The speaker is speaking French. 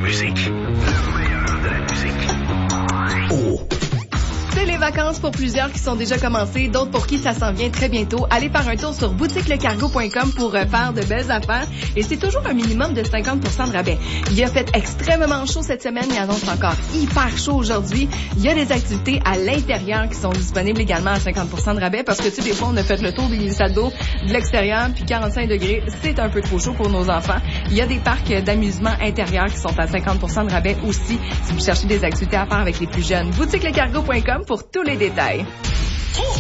musique. Le meilleur de la musique. Oh. C'est les vacances pour plusieurs qui sont déjà commencées, d'autres pour qui ça s'en vient très bientôt. Allez faire un tour sur boutiquelecargo.com pour faire de belles affaires. Et c'est toujours un minimum de 50% de rabais. Il a fait extrêmement chaud cette semaine. Il annonce encore hyper chaud aujourd'hui. Il y a des activités à l'intérieur qui sont disponibles également à 50% de rabais parce que, tu sais, des fois, on a fait le tour des glissades d'eau de l'extérieur, puis 45 degrés, c'est un peu trop chaud pour nos enfants. Il y a des parcs d'amusement intérieurs qui sont à 50% de rabais aussi si vous cherchez des activités à faire avec les plus jeunes. Boutiquelecargo.com pour tous les détails.